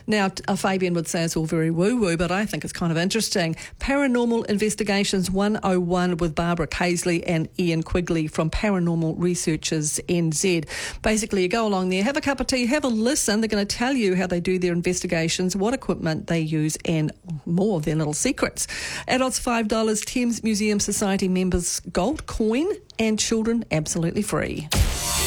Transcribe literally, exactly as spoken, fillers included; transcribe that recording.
Now, uh, Fabian would say it's all very woo-woo, but I think it's kind of interesting. Paranormal Investigations one oh one with Barbara Casely and Ian Quigley from Paranormal Researchers N Z. Basically, you go along there, have a cup of tea, have a listen. They're going to tell you how they do their investigations, what equipment they use, and more of their little secrets. Adults five dollars, Thames Museum Society members gold coin, and children absolutely free.